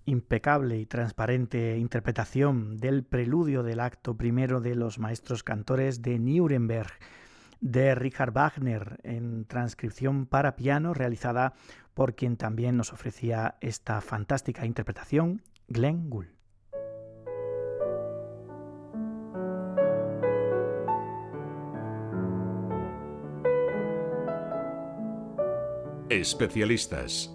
impecable y transparente interpretación del preludio del acto primero de los maestros cantores de Nuremberg de Richard Wagner en transcripción para piano realizada por quien también nos ofrecía esta fantástica interpretación, Glenn Gould. Especialistas.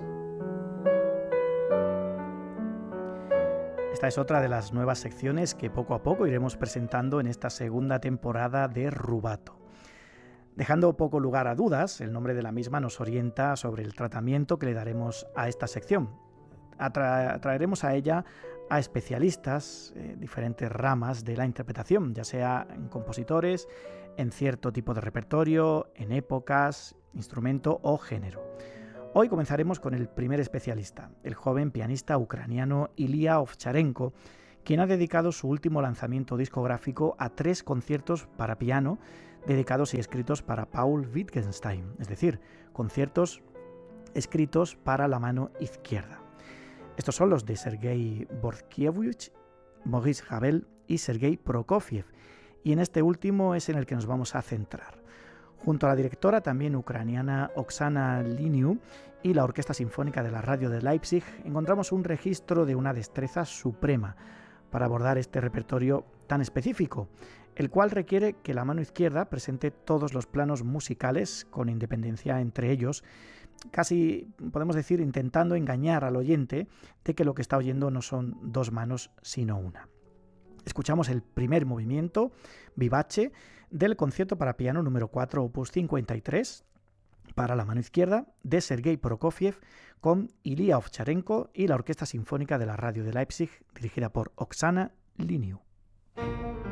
Esta es otra de las nuevas secciones que poco a poco iremos presentando en esta segunda temporada de Rubato. Dejando poco lugar a dudas, el nombre de la misma nos orienta sobre el tratamiento que le daremos a esta sección. Traeremos a ella a especialistas, diferentes ramas de la interpretación, ya sea en compositores, en cierto tipo de repertorio, en épocas, instrumento o género. Hoy comenzaremos con el primer especialista, el joven pianista ucraniano Ilya Ovcharenko, quien ha dedicado su último lanzamiento discográfico a 3 conciertos para piano dedicados y escritos para Paul Wittgenstein, es decir, conciertos escritos para la mano izquierda. Estos son los de Sergei Bortkiewicz, Maurice Ravel y Sergei Prokofiev, y en este último es en el que nos vamos a centrar. Junto a la directora también ucraniana Oksana Liniu y la Orquesta Sinfónica de la Radio de Leipzig, encontramos un registro de una destreza suprema para abordar este repertorio tan específico, el cual requiere que la mano izquierda presente todos los planos musicales con independencia entre ellos, casi podemos decir intentando engañar al oyente de que lo que está oyendo no son 2 manos sino una. Escuchamos el primer movimiento, Vivace, del concierto para piano número 4, opus 53, para la mano izquierda, de Sergei Prokofiev, con Ilya Ovcharenko y la Orquesta Sinfónica de la Radio de Leipzig, dirigida por Oksana Liniu.